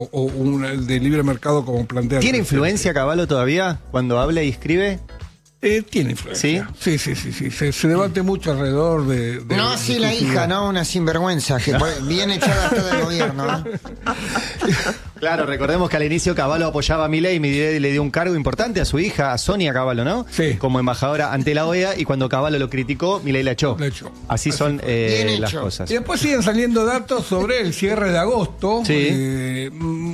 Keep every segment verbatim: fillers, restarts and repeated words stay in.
o, o un de libre mercado como plantea. ¿Tiene influencia Cavallo todavía cuando habla y escribe? Eh, tiene influencia. ¿Sí? Sí, sí, sí, sí. Se, se debate mucho alrededor de... de no así la hija, ¿no? Una sinvergüenza, que viene echada hasta del gobierno, ¿no? Claro, recordemos que al inicio Cavallo apoyaba a Milei y Milei le dio un cargo importante a su hija, a Sonia Cavallo, ¿no? Sí. Como embajadora ante la O E A, y cuando Cavallo lo criticó, Milei la echó. La echó. Así, Así son eh, las cosas. Y después siguen saliendo datos sobre el cierre de agosto. Sí. Eh,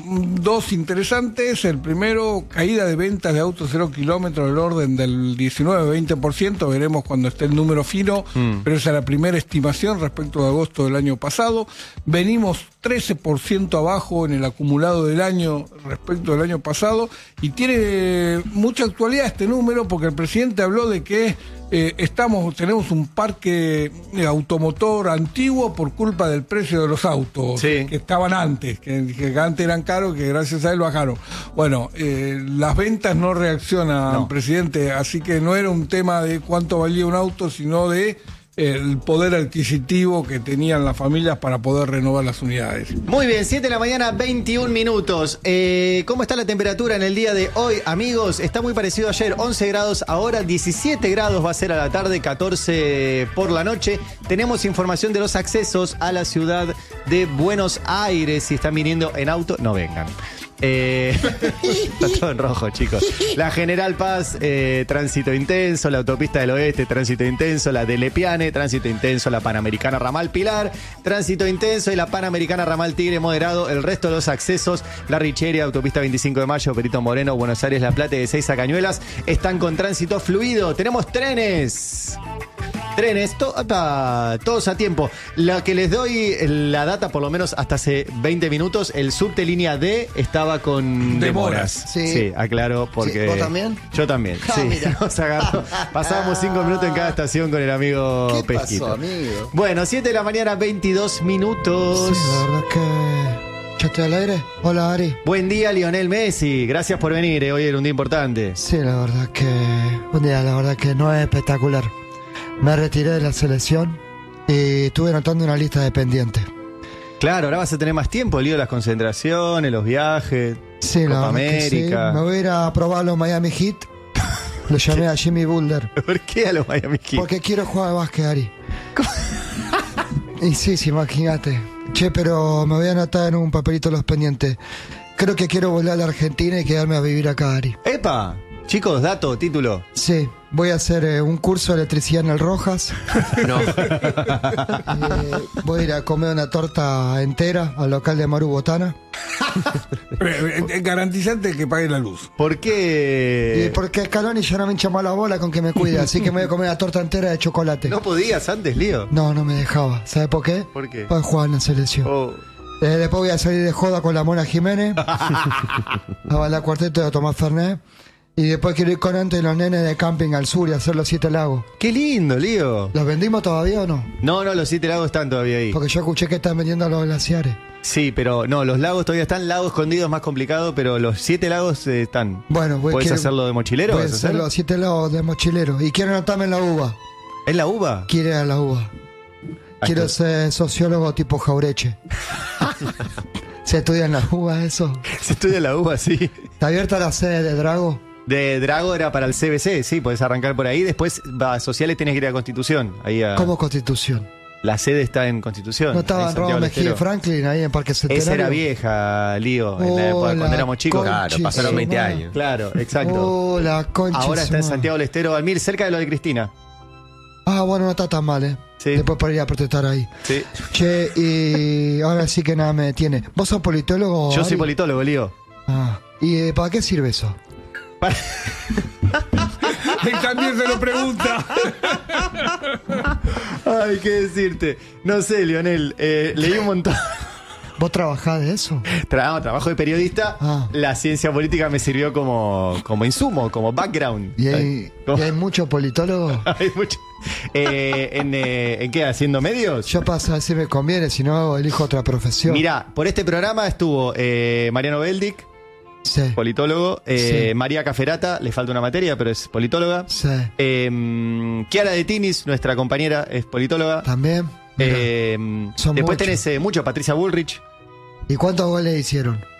dos interesantes. El primero, caída de ventas de autos cero kilómetros del orden del diecinueve a veinte por ciento. Veremos cuando esté el número fino, mm. pero esa es la primera estimación respecto de agosto del año pasado. Venimos trece por ciento abajo en el acumulado del año respecto del año pasado, y tiene mucha actualidad este número porque el presidente habló de que eh, estamos tenemos un parque eh, automotor antiguo por culpa del precio de los autos, sí. que estaban antes, que, que antes eran caros, que gracias a él bajaron. Bueno, eh, las ventas no reaccionan, no. presidente, así que no era un tema de cuánto valía un auto, sino de el poder adquisitivo que tenían las familias para poder renovar las unidades. Muy bien, siete de la mañana, veintiún minutos. Eh, ¿Cómo está la temperatura en el día de hoy, amigos? Está muy parecido a ayer, once grados ahora, diecisiete grados va a ser a la tarde, catorce por la noche. Tenemos información de los accesos a la ciudad de Buenos Aires. Si están viniendo en auto, no vengan. Eh, está todo en rojo, chicos. La General Paz, eh, tránsito intenso. La Autopista del Oeste, tránsito intenso. La de Lepiane, tránsito intenso. La Panamericana Ramal Pilar, tránsito intenso. Y la Panamericana Ramal Tigre, moderado. El resto de los accesos, La Richeria, Autopista veinticinco de mayo, Perito Moreno, Buenos Aires, La Plata, de Ezeiza, Cañuelas, están con tránsito fluido. Tenemos trenes Trenes, to opa, todos a tiempo. La que les doy la data, por lo menos hasta hace veinte minutos, el subte línea D estaba con demoras. demoras. Sí. sí, aclaro, porque... Sí. ¿Vos también? Yo también, ah, sí. Nos agarró. Pasábamos cinco minutos en cada estación con el amigo ¿Qué Pesquito. pasó, amigo? Bueno, siete de la mañana, veintidós minutos. Sí, la verdad que... ¿Ya estoy al aire? Hola, Ari. Buen día, Lionel Messi. Gracias por venir, eh. Hoy era un día importante. Sí, la verdad que... Un día, la verdad que no es espectacular. Me retiré de la selección y estuve anotando una lista de pendientes. Claro, ahora vas a tener más tiempo, el lío de las concentraciones, los viajes, sí, Copa la América. Sí. Me voy a ir a probar los Miami Heat. Lo llamé a Jimmy Butler. ¿Por qué a los Miami Heat? Porque quiero jugar a básquet, Ari. Y sí, sí, imagínate. Che, pero me voy a anotar en un papelito los pendientes. Creo que quiero volver a la Argentina y quedarme a vivir acá, Ari. ¡Epa! Chicos, dato, título. Sí, voy a hacer eh, un curso de electricidad en el Rojas. No. eh, voy a ir a comer una torta entera al local de Maru Botana. Garantizante que pague la luz. ¿Por qué? Y porque Scaloni ya no me hincha más la bola con que me cuida, así que me voy a comer la torta entera de chocolate. ¿No podías antes, Lío? No, no me dejaba. ¿Sabes por qué? ¿Por qué? Para jugar en la selección. Oh. Eh, después voy a salir de joda con la Mona Jiménez. A bailar cuarteto y a tomar Fernet. Y después quiero ir con antes los nenes de camping al sur y hacer los siete lagos. ¡Qué lindo, Lío! ¿Los vendimos todavía o no? No, no, los siete lagos están todavía ahí. Porque yo escuché que están vendiendo a los glaciares. Sí, pero no, los lagos todavía están. Lago Escondido es más complicado, pero los siete lagos eh, están. Bueno, voy, ¿Puedes quiero, hacerlo de mochilero? Voy a ¿Vas a hacer hacer los siete lagos de mochilero. Y quiero anotarme en la uva. ¿En la uva? Quiero ir a la uva. Quiero Hasta... ser sociólogo tipo Jaureche. ¿Se estudia en la uva eso? Se estudia en la uva, sí. ¿Está abierta la sede de Drago? De Drago era para el C B C, sí, podés arrancar por ahí. Después, va a Sociales, tenés que ir a Constitución. Ahí a... ¿Cómo Constitución? La sede está en Constitución. ¿No estaba en Robo Mejía y Franklin ahí en Parque Centenario? Esa era vieja, Lío, en la época, oh, cuando éramos chicos. Claro, pasaron veinte años. Claro, exacto. Oh, la concha. Ahora está en Santiago del Estero, Almir, cerca de lo de Cristina. Ah, bueno, no está tan mal, ¿eh? Sí. Después para ir a protestar ahí. Sí. Che, y ahora sí que nada me detiene. ¿Vos sos politólogo? Yo Ari? soy politólogo, Lío. Ah, ¿y eh, para qué sirve eso? Para... Él también se lo pregunta. Ay, qué decirte. No sé, Lionel, eh, leí un montón. ¿Vos trabajás de eso? Tra trabajo de periodista. Ah. La ciencia política me sirvió como, como insumo, como background. ¿Y hay, ¿Cómo? ¿y hay muchos politólogos? Hay mucho. Eh, ¿en, eh, ¿En qué? ¿Haciendo medios? Yo paso a ver si me conviene, si no elijo otra profesión. Mirá, por este programa estuvo eh, Mariano Beldic, Sí. politólogo. Eh, Sí. María Caferata, le falta una materia, pero es politóloga. Sí. Eh, Chiara de Tinis, nuestra compañera, es politóloga. También. Mirá, Eh, son después muchos. tenés eh, mucho, Patricia Bullrich. ¿Y cuántos goles hicieron?